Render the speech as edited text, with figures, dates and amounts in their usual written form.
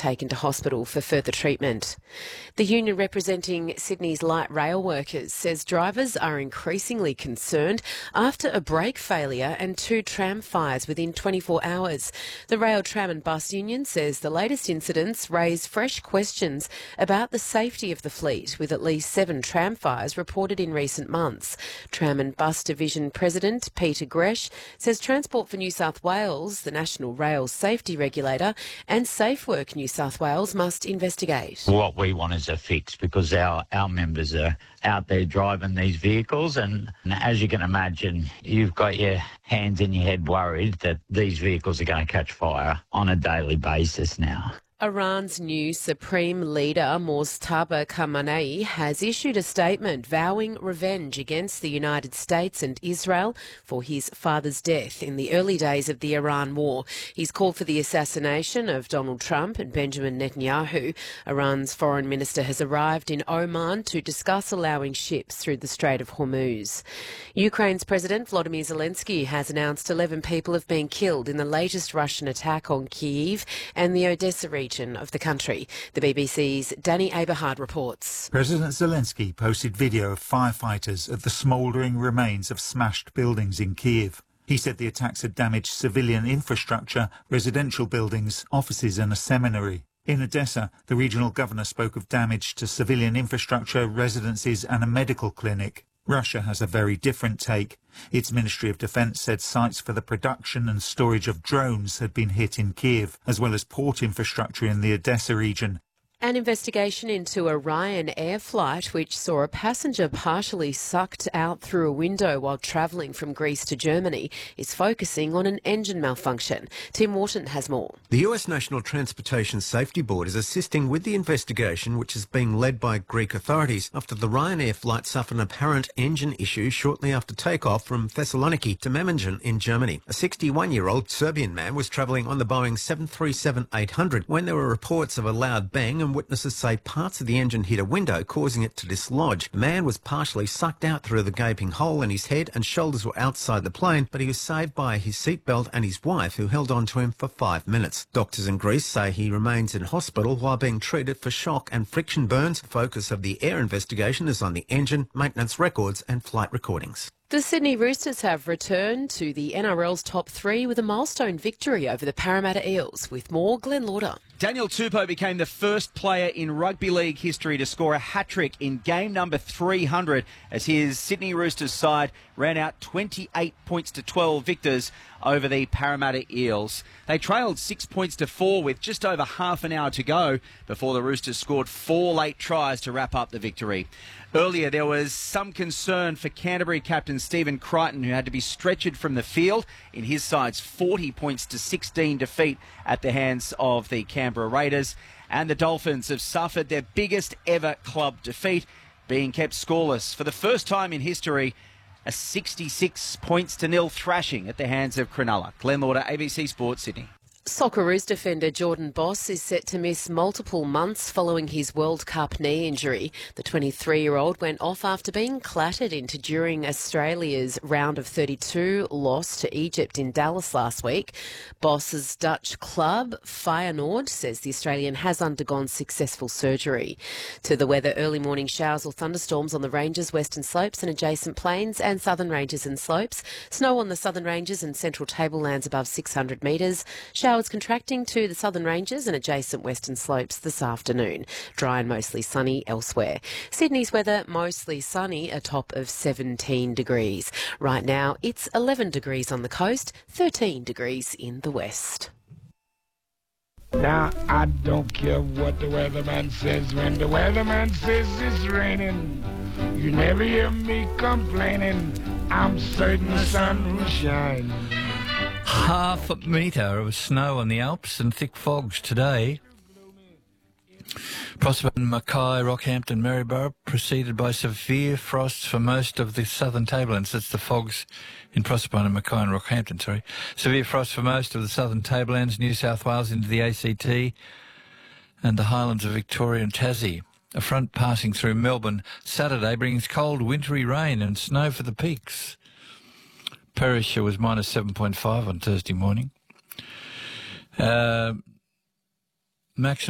taken to hospital for further treatment. The union representing Sydney's light rail workers says drivers are increasingly concerned after a brake failure and 2 tram fires within 24 hours. The Rail, Tram and Bus Union says the latest incidents raise fresh questions about the safety of the fleet, with at least 7 tram fires reported in recent months. Tram and Bus Division President Peter Gresh says Transport for New South Wales, the National Rail Safety Regulator, and SafeWork New South Wales must investigate. What we want is a fix, because our members are out there driving these vehicles, and as you can imagine, you've got your hands in your head worried that these vehicles are going to catch fire on a daily basis now. Iran's new supreme leader, Mojtaba Khamenei, has issued a statement vowing revenge against the United States and Israel for his father's death in the early days of the Iran war. He's called for the assassination of Donald Trump and Benjamin Netanyahu. Iran's foreign minister has arrived in Oman to discuss allowing ships through the Strait of Hormuz. Ukraine's President Volodymyr Zelensky has announced 11 people have been killed in the latest Russian attack on Kyiv and the Odessa region of the country. The BBC's Danny Aberhard reports. President Zelensky posted video of firefighters at the smouldering remains of smashed buildings in Kyiv. He said the attacks had damaged civilian infrastructure, residential buildings, offices and a seminary. In Odessa, the regional governor spoke of damage to civilian infrastructure, residences and a medical clinic. Russia has a very different take. Its Ministry of Defence said sites for the production and storage of drones had been hit in Kyiv, as well as port infrastructure in the Odessa region. An investigation into a Ryanair flight which saw a passenger partially sucked out through a window while travelling from Greece to Germany is focusing on an engine malfunction. Tim Wharton has more. The US National Transportation Safety Board is assisting with the investigation, which is being led by Greek authorities after the Ryanair flight suffered an apparent engine issue shortly after takeoff from Thessaloniki to Memmingen in Germany. A 61-year-old Serbian man was travelling on the Boeing 737-800 when there were reports of a loud bang, and witnesses say parts of the engine hit a window, causing it to dislodge. The man was partially sucked out through the gaping hole, and his head and shoulders were outside the plane, but he was saved by his seatbelt and his wife, who held on to him for 5 minutes. Doctors in Greece say he remains in hospital while being treated for shock and friction burns. The focus of the air investigation is on the engine, maintenance records and flight recordings. The Sydney Roosters have returned to the NRL's top 3 with a milestone victory over the Parramatta Eels. With more, Glenn Lauder. Daniel Tupou became the first player in rugby league history to score a hat-trick in game number 300 as his Sydney Roosters side ran out 28 points to 12 victors over the Parramatta Eels. They trailed 6 points to 4 with just over half an hour to go before the Roosters scored 4 late tries to wrap up the victory. Earlier, there was some concern for Canterbury captain Stephen Crichton, who had to be stretchered from the field in his side's 40 points to 16 defeat at the hands of the Canberra Raiders. And the Dolphins have suffered their biggest ever club defeat, being kept scoreless for the first time in history. A 66 points to 0 thrashing at the hands of Cronulla. Glenn Lauder, ABC Sports, Sydney. Socceroos defender Jordan Boss is set to miss multiple months following his World Cup knee injury. The 23-year-old went off after being clattered into during Australia's round of 32 loss to Egypt in Dallas last week. Boss's Dutch club, Feyenoord, says the Australian has undergone successful surgery. To the weather, early morning showers or thunderstorms on the ranges, western slopes and adjacent plains and southern ranges and slopes. Snow on the southern ranges and central tablelands above 600 metres. Showers contracting to the southern ranges and adjacent western slopes this afternoon. Dry and mostly sunny elsewhere. Sydney's weather, mostly sunny, a top of 17 degrees. Right now, it's 11 degrees on the coast, 13 degrees in the west. Now, I don't care what the weatherman says. When the weatherman says it's raining, you never hear me complaining. I'm certain the sun will shine. Half a metre of snow on the Alps and thick fogs today. Proserpine, Mackay, Rockhampton, Maryborough, preceded by severe frosts for most of the southern tablelands. That's the fogs in Proserpine and Mackay and Rockhampton, sorry. Severe frosts for most of the southern tablelands, New South Wales into the ACT and the highlands of Victoria and Tassie. A front passing through Melbourne Saturday brings cold, wintry rain and snow for the peaks. Perisher was minus 7.5 on Thursday morning. Maximum